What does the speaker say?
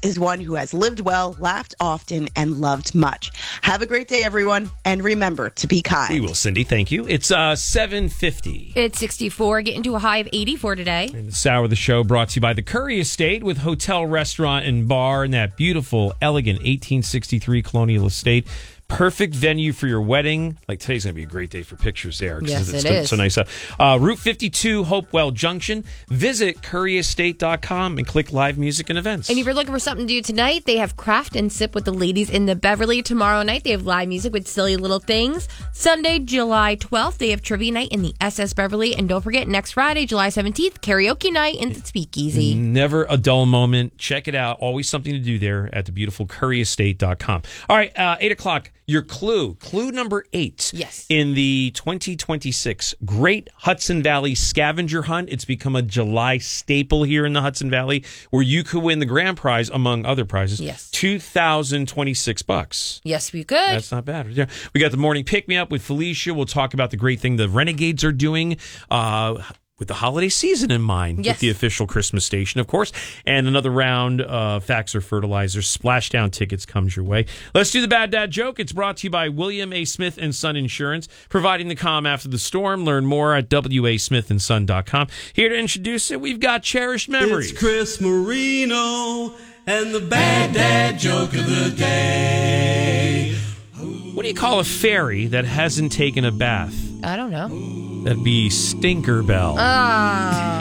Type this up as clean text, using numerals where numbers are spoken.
is one who has lived well, laughed often, and loved much. Have a great day, everyone, and remember to be kind. We will, Cindy. Thank you. It's 7:50. It's 64, getting to a high of 84 today. And this hour of the show brought to you by the Curry Estate with hotel, restaurant, and bar in that beautiful, elegant 1863 colonial estate. Perfect venue for your wedding. Like today's going to be a great day for pictures there. Yes, it's it is. So nice. Route 52, Hopewell Junction. Visit curryestate.com and click live music and events. And if you're looking for something to do tonight, they have Craft and Sip with the ladies in the Beverly. Tomorrow night, they have live music with Silly Little Things. Sunday, July 12th, they have Trivia Night in the SS Beverly. And don't forget, next Friday, July 17th, Karaoke Night in the Speakeasy. Never a dull moment. Check it out. Always something to do there at the beautiful curryestate.com. All right, 8 o'clock. Your clue number 8. Yes. In the 2026 Great Hudson Valley Scavenger Hunt. It's become a July staple here in the Hudson Valley where you could win the grand prize, among other prizes. Yes. $2,026. Yes, we could. That's not bad. Yeah. We got the morning pick-me-up with Felicia. We'll talk about the great thing the Renegades are doing with the holiday season in mind, yes, with the official Christmas station, of course. And another round of Facts or Fertilizer Splashdown tickets comes your way. Let's do the Bad Dad Joke. It's brought to you by William A. Smith & Son Insurance, providing the calm after the storm. Learn more at wasmithandson.com. Here to introduce it, we've got Cherished Memories. It's Chris Marino and the Bad Dad Joke of the Day. What do you call a fairy that hasn't taken a bath? I don't know. That'd be Stinkerbell. Ah.